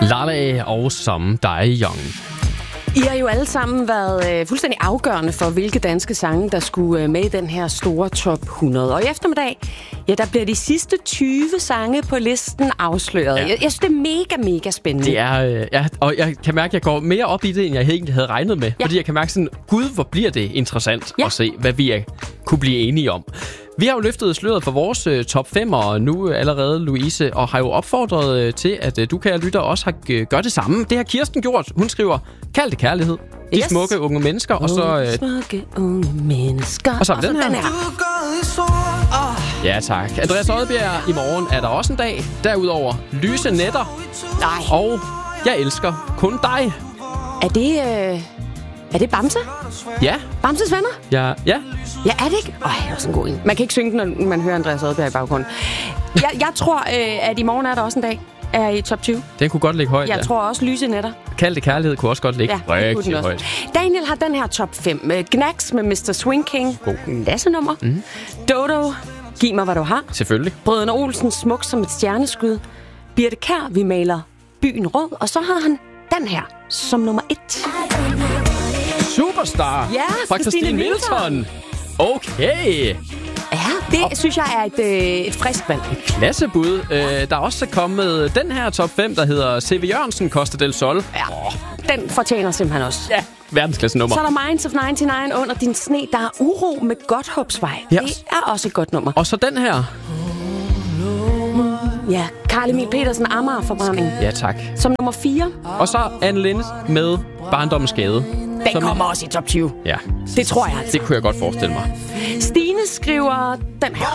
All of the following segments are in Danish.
Lala og Some Die Young. I har jo alle sammen været fuldstændig afgørende for, hvilke danske sange, der skulle med i den her store top 100. Og i eftermiddag, ja, der bliver de sidste 20 sange på listen afsløret. Ja. Jeg synes, det er mega spændende. Det er, og jeg kan mærke, at jeg går mere op i det, end jeg egentlig havde regnet med. Ja. Fordi jeg kan mærke sådan, gud, hvor bliver det interessant at se, hvad vi kunne blive enige om. Vi har jo løftet sløret for vores top 5, og nu allerede, Louise, og har jo opfordret til, at du, kære lytter, også har gør det samme. Det har Kirsten gjort. Hun skriver, kald det kærlighed. De smukke unge mennesker, og så... smukke unge mennesker. Og så den her. Ja, tak. Andreas Odbjerg, i morgen er der også en dag. Derudover lyse nætter. Nej. Og jeg elsker kun dig. Er det Bamse? Ja. Bamses venner? Ja. Ja, er det ikke? Det er også en god en. Man kan ikke synge, når man hører Andreas Odbjerg i baggrunden. Jeg tror, at i morgen er der også en dag. Er i top 20. Den kunne godt ligge højt. Jeg tror også lyse nætter. Kald det kærlighed kunne også godt ligge rigtig højt. Daniel har den her top 5. Knacks med Mr. Swing King. Lassenummer. Dodo, giv mig hvad du har. Selvfølgelig. Brødrene Olsen, smuk som et stjerneskud. Birte Kjær, vi maler byen rød. Og så har han den her som nummer 1. Superstar. Ja, fra Christine Milton. Okay. Ja, det synes jeg er et frisk valg. Et klassebud. Der er også kommet den her top 5, der hedder C.V. Jørgensen, Costa del Sol. Ja, den fortjener simpelthen også. Ja, verdensklasse nummer. Så er der Minds of 99 under din sne. Der er uro med Godthåbsvej. Ja. Det er også et godt nummer. Og så den her. Ja, Carl Emil Petersen, Amagerforbrænding. Ja, tak. Som nummer 4. Og så Anne Linnet med Barndommens Skade. Den kommer også i top 20. Ja. Det tror jeg altså. Det kunne jeg godt forestille mig. Stine skriver den her.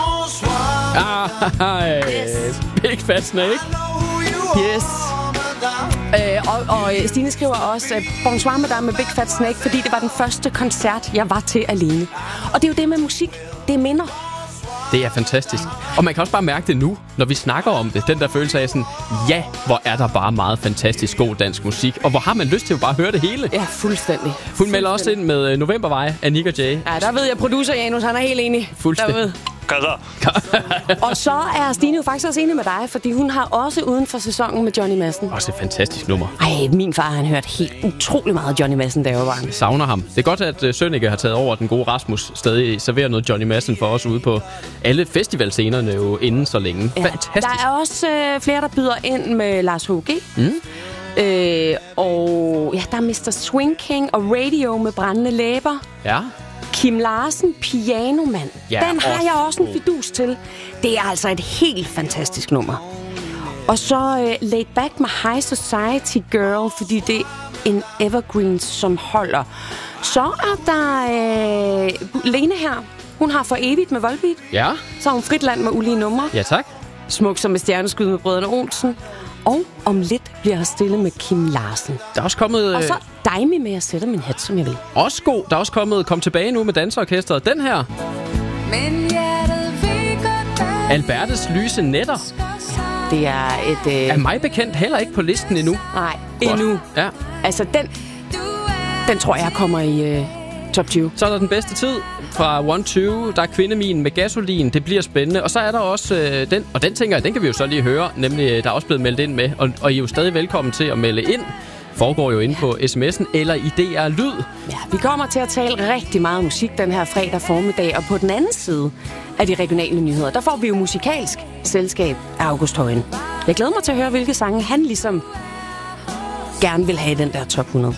Yes. Big Fat Snake. Yes. Og Stine skriver også Bonsoir Madame med Big Fat Snake, fordi det var den første koncert, jeg var til alene. Og det er jo det med musik. Det er minder. Det er fantastisk. Og man kan også bare mærke det nu, når vi snakker om det. Den der følelse af sådan, ja, hvor er der bare meget fantastisk god dansk musik. Og hvor har man lyst til at bare høre det hele. Ja, fuldstændig. Hun melder også ind med Novembervej af Nick og Jay. Ja, der ved jeg, producer Janus, han er helt enig. Fuldstændig. Og så er Stine jo faktisk også enig med dig, fordi hun har også uden for sæsonen med Johnny Madsen. Også et fantastisk nummer. Ej, min far han hørt helt utrolig meget Johnny Madsen, da jeg var barn. Jeg savner ham. Det er godt, at Sønneke har taget over, den gode Rasmus stadig serverer noget Johnny Madsen for os ude på alle festivalscenerne jo inden så længe. Ja, fantastisk. Der er også flere, der byder ind med Lars H.G. Og ja, der er Mr. Swing King og Radio med brændende læber. Ja. Kim Larsen, Pianomand. Ja, den har jeg også en fidus til. Det er altså et helt fantastisk nummer. Og så Laid Back med High Society Girl, fordi det er en evergreen, som holder. Så er der Lene her. Hun har For Evigt med Volbeat. Ja. Så har hun Fritland med Ulige Numre. Ja, tak. Smuk som et stjerneskud med Brødrene Olsen. Og om lidt bliver jeg stille med Kim Larsen. Der er også kommet... Og så Daimi med at sætte min hat, som jeg vil. Også god. Der er også kommet Kom tilbage nu med danseorkestret. Den her. Albertes lyse nætter. Det er et... Er mig bekendt heller ikke på listen endnu. Nej, endnu. Ja. Altså, den tror jeg kommer i top 20. Så er der den bedste tid fra 120. Der er Kvindemin med Gasolin. Det bliver spændende. Og så er der også den, og den tænker jeg, den kan vi jo så lige høre. Nemlig, der er også blevet meldt ind med. Og I er jo stadig velkommen til at melde ind. Foregår jo inde på sms'en eller i DR Lyd. Ja, vi kommer til at tale rigtig meget musik den her fredag formiddag. Og på den anden side af de regionale nyheder, der får vi jo musikalsk selskab af August Højen. Jeg glæder mig til at høre, hvilke sange han ligesom gerne vil have i den der top 100.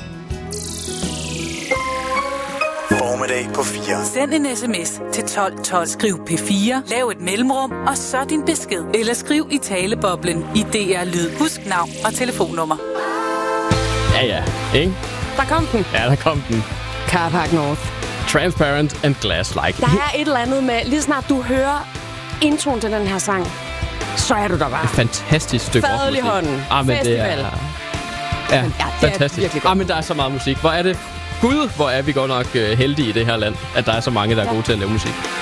Formiddag på 4. Send en sms til 1212. Skriv P4. Lav et mellemrum, og så din besked. Eller skriv i taleboblen i DR Lyd. Husk navn og telefonnummer. Ja, ikke? Der kom den. Ja, der kom den. Carpark North. Transparent and Glass-like. Der er et eller andet med, lige snart du hører introen til den her sang, så er du der bare. Et fantastisk stykke rockmusik. Fadel i hånden. Festival. Ja, fantastisk. Men der er så meget musik. Hvor er det? Gud, hvor er vi godt nok heldige i det her land, at der er så mange, der er gode til at lave musik.